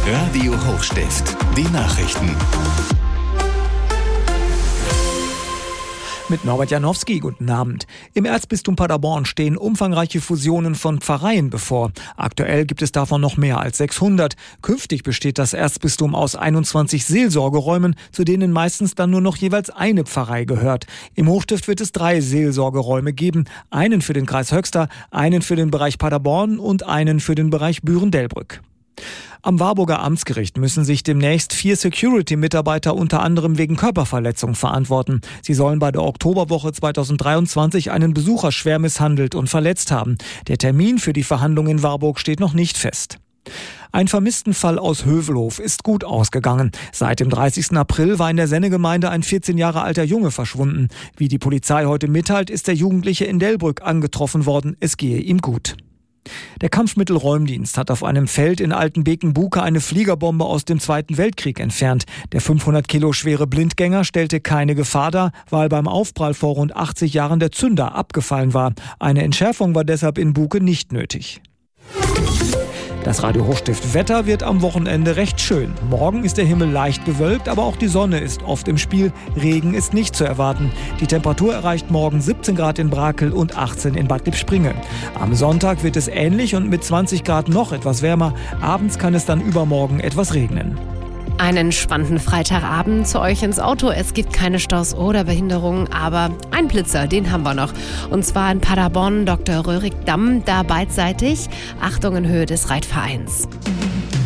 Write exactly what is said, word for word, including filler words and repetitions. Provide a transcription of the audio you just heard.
Radio Hochstift, die Nachrichten. Mit Norbert Janowski, guten Abend. Im Erzbistum Paderborn stehen umfangreiche Fusionen von Pfarreien bevor. Aktuell gibt es davon noch mehr als sechshundert. Künftig besteht das Erzbistum aus einundzwanzig Seelsorgeräumen, zu denen meistens dann nur noch jeweils eine Pfarrei gehört. Im Hochstift wird es drei Seelsorgeräume geben. Einen für den Kreis Höxter, einen für den Bereich Paderborn und einen für den Bereich Büren-Delbrück. Am Warburger Amtsgericht müssen sich demnächst vier Security-Mitarbeiter unter anderem wegen Körperverletzung verantworten. Sie sollen bei der Oktoberwoche zweitausenddreiundzwanzig einen Besucher schwer misshandelt und verletzt haben. Der Termin für die Verhandlung in Warburg steht noch nicht fest. Ein Vermisstenfall aus Hövelhof ist gut ausgegangen. Seit dem dreißigsten April war in der Sennegemeinde ein vierzehn Jahre alter Junge verschwunden. Wie die Polizei heute mitteilt, ist der Jugendliche in Delbrück angetroffen worden. Es gehe ihm gut. Der Kampfmittelräumdienst hat auf einem Feld in Altenbeken-Buke eine Fliegerbombe aus dem Zweiten Weltkrieg entfernt. Der fünfhundert Kilo schwere Blindgänger stellte keine Gefahr dar, weil beim Aufprall vor rund achtzig Jahren der Zünder abgefallen war. Eine Entschärfung war deshalb in Buke nicht nötig. Das Radio Hochstift Wetter wird am Wochenende recht schön. Morgen ist der Himmel leicht bewölkt, aber auch die Sonne ist oft im Spiel. Regen ist nicht zu erwarten. Die Temperatur erreicht morgen siebzehn Grad in Brakel und achtzehn in Bad Lippspringe. Am Sonntag wird es ähnlich und mit zwanzig Grad noch etwas wärmer. Abends kann es dann übermorgen etwas regnen. Einen spannenden Freitagabend zu euch ins Auto. Es gibt keine Staus oder Behinderungen, aber ein Blitzer, den haben wir noch. Und zwar in Paderborn, Doktor Röhrig-Damm, da beidseitig. Achtung in Höhe des Reitvereins.